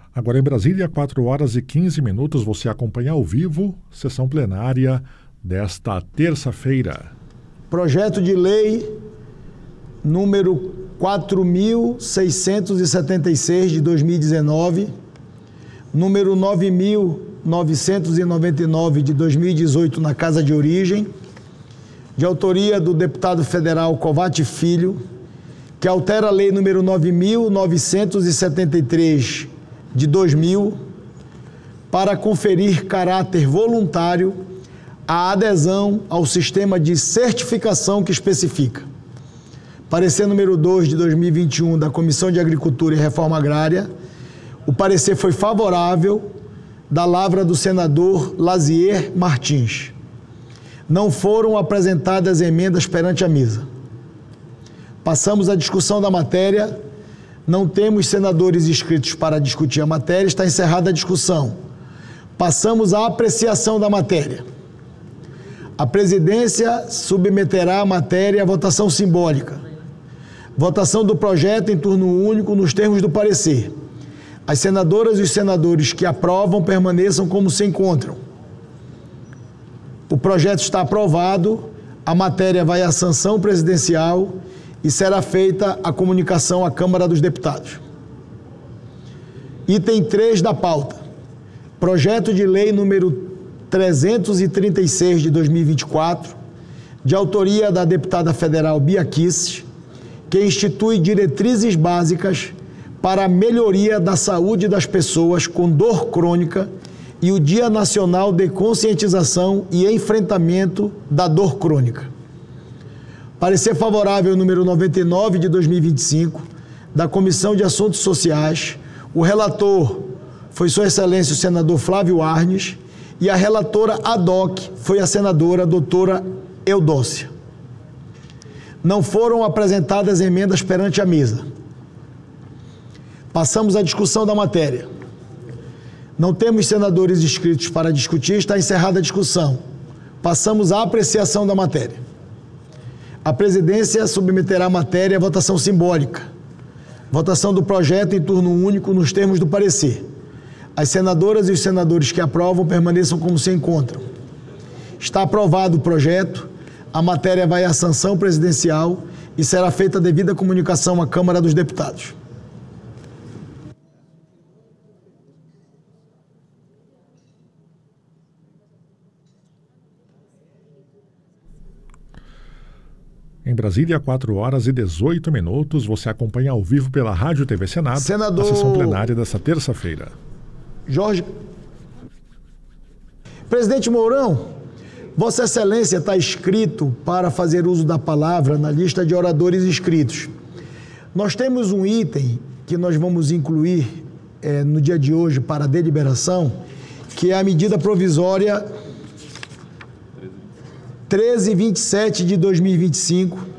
Agora em Brasília, 4h15, você acompanha ao vivo, sessão plenária desta terça-feira. Projeto de lei número 4.676 de 2019, número 9.999 de 2018 na Casa de Origem, de autoria do deputado federal Covatti Filho, que altera a lei número 9.973 de 2000 para conferir caráter voluntário à adesão ao sistema de certificação que especifica. Parecer número 2 de 2021 da Comissão de Agricultura e Reforma Agrária, o parecer foi favorável da lavra do senador Lazier Martins. Não foram apresentadas emendas perante a mesa. Passamos à discussão da matéria. Não temos senadores inscritos para discutir a matéria. Está encerrada a discussão. Passamos à apreciação da matéria. A presidência submeterá a matéria à votação simbólica. Votação do projeto em turno único nos termos do parecer. As senadoras e os senadores que aprovam permaneçam como se encontram. O projeto está aprovado, a matéria vai à sanção presidencial e será feita a comunicação à Câmara dos Deputados. Item 3 da pauta. Projeto de lei número 336 de 2024, de autoria da deputada federal Bia Kicis, que institui diretrizes básicas para a melhoria da saúde das pessoas com dor crônica e o Dia Nacional de Conscientização e Enfrentamento da Dor Crônica. Parecer favorável número 99 de 2025, da Comissão de Assuntos Sociais. O relator foi Sua Excelência o senador Flávio Arnes e a relatora ad hoc foi a senadora doutora Eudócia. Não foram apresentadas emendas perante a mesa. Passamos à discussão da matéria. Não temos senadores inscritos para discutir, está encerrada a discussão. Passamos à apreciação da matéria. A presidência submeterá a matéria à votação simbólica. Votação do projeto em turno único nos termos do parecer. As senadoras e os senadores que aprovam permaneçam como se encontram. Está aprovado o projeto, a matéria vai à sanção presidencial e será feita a devida comunicação à Câmara dos Deputados. Em Brasília, 4h18, você acompanha ao vivo pela Rádio TV Senado, a sessão plenária desta terça-feira. Jorge. Presidente Mourão, Vossa Excelência está inscrito para fazer uso da palavra na lista de oradores inscritos. Nós temos um item que nós vamos incluir no dia de hoje para deliberação, que é a medida provisória 1327 de 2025,